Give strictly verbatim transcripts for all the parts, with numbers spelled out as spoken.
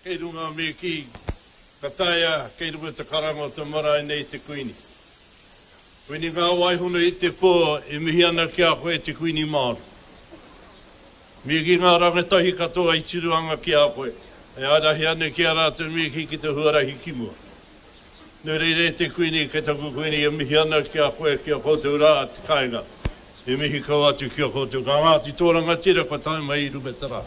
kei runga me ki, ka taia, kei runga te karanga o te marae nei te kuini. Kuini ngā waihuna i te pō, e mihi ana ki a koe te kuini māru. Me ki ngā rangatahi katoa i tiruanga ki a koe. E arahi ane ki a rātou me ki ki te huarahi ki mua. Nō reire te kuini, kei taku kuini, e mihi ana ki a koe ki a koutou rā te kāinga. E mihi kau atu ki a koutou ka ngāti tōranga tira kwa tai mai i rumetara.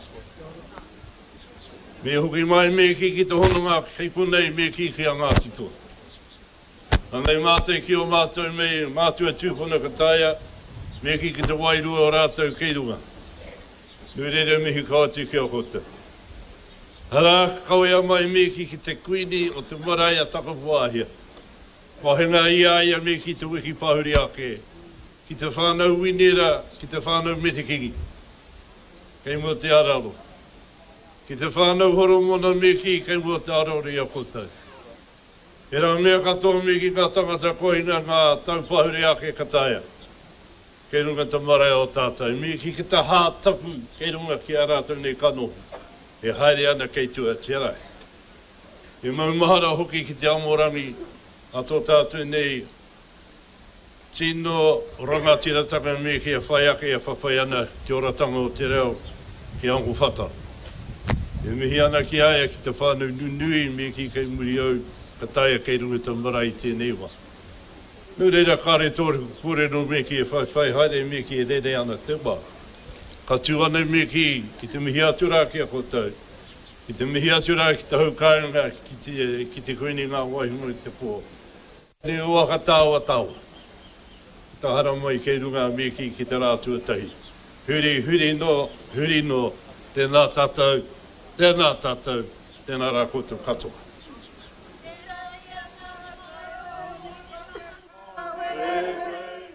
Me hoki mai me ki ki te hononga kei punei me ki ki a ngāti tō. Anei mātai ki o mātou me mātua tūpuna ka taia, me ki ki te wairua o rātou kei runga. Nui rere mihi kau atu ki a koutou. Hara, kauea mai me ki ki te kuini o te marae a takapuahia. Wahenga ia ia me ki te wiki pahuri ake. Ki te whānau winera, ki te whānau metikingi. Kei mua te araro. Ki te whānau horomona me ki, kei mua te araro i a koutou. E rā mea katoa me ki ngā tangata koina ngā taupahuri ake kataia. Kei runga te marae o tātai. Me ki ki te hātapu, kei runga ki a rātou nei kano. E haere ana kei tua tiarai. E maumahara hoki ki te amorangi a tō tātou nei tino rangatirataka me ki a whai ake a whawhai ana te oratanga o te reo ki angu whata. E mihi ana ki aia ki te whānau nunui me ki kei muri au ka taia kei runga te marae tēnei wā. Nō reira kāre tōru kore no me ki e whai whai haere me ki e rere ana te wā. Ka tū ana me ki, ki te mihi atura ki a koutou. Ki te mihi atura ki te haukainga ki te, ki te koini ngā waihunga i te pō. Ne ua ka tāua tāua. Ta hara mai kei runga me ki ki te rātua tahi. Huri, huri no, huri no, tēnā tātou, tēnā tātou, tēnā rā koutou katoa.